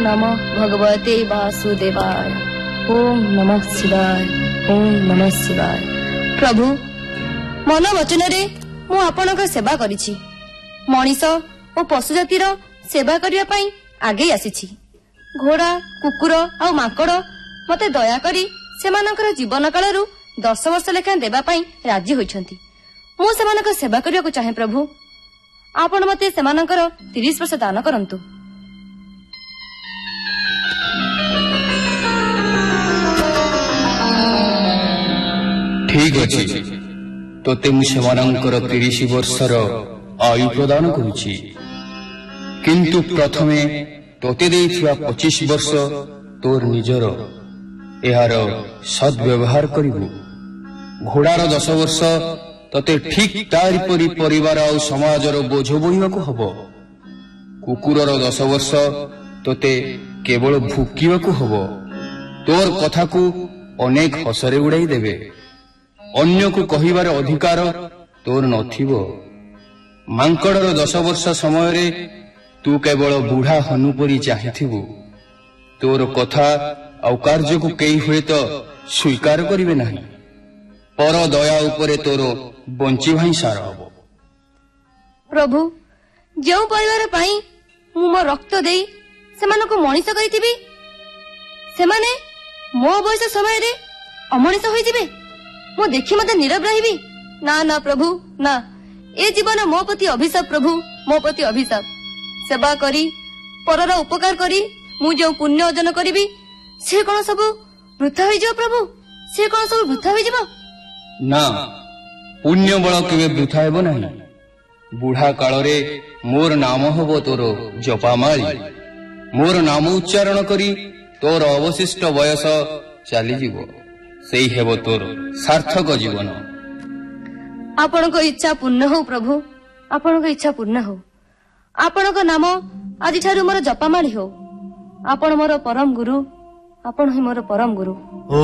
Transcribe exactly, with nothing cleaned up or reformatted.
नमः भगवते वासुदेवाय। ओम नमः शिवाय। ओम नमः शिवाय। प्रभु मन वचन रे मु आपनक सेवा करिछि। मनीष और पशु जातिर सेवा करिया पई आगे आसीछि। घोड़ा कुकुर आ माकड़ मते दया करी सेमानकर जीवन कालरू दस वर्ष लेखा देबा पई राजी होइछंती। मु सेमानकर सेवा करिया को चाहे प्रभु। आपण मते सेमानकर तीस वर्ष दान करंतु। ठीक अछि तोते मु सेमानकर तीस वर्षर आयु प्रदान करूछि, किंतु प्रथमे तोते देइथिया पच्चीस वर्ष तोर निजर एहार सद्व्यवहार करिबु। घोड़ार दस वर्ष तोते ठीक तारि परि परिवार आ समाजर बोझ बोहिबाकू हबो। कुकुरर दस वर्ष तोते केवल भुकिबाकू हबो। तोर कथाकू अनेक हसरे उड़ाई देबे। अन्य को कहिबार अधिकार तोर नथिबो। मांकड़र दस वर्ष समय रे तू केवल बुढ़ा हनु परी चाहिथिबु। तोर कथा आउ कार्य को केई हुए तो स्वीकार करिवे नाही। पर दया उपरे तोर बंची भाई सार हबो। प्रभु जो परिवार पाई मु मो रक्त देई सेमानको मनीष करिथिबी, सेमाने मो बयस समय रे अमनीष होई जिवे। मु देखि मते नीरव रहिबी? ना ना प्रभु ना, ए जीवन मो प्रति अभिशाप प्रभु, मो प्रति अभिशाप। सेवा करी परर उपकार करी मु जो पुण्य अर्जन करिबी से कोन सब वृथा होई जिवो प्रभु? से कोन सब वृथा होई जिवो? ना, पुण्य बल केबे वृथा हेबो नाही। बुढ़ा काल रे मोर नाम हबो तोर जपामाली। मोर नाम उच्चारण करी तोर अवशिष्ट बयस चली जीवो। सेई हेबो तोर सार्थक जीवन। आपनको इच्छा पूर्ण हो प्रभु, आपनको इच्छा पूर्ण हो। आपनको नाम आज ठारू मोर जपामाली हो। आपण मोर परम गुरु, आपण ही मोर परम गुरु।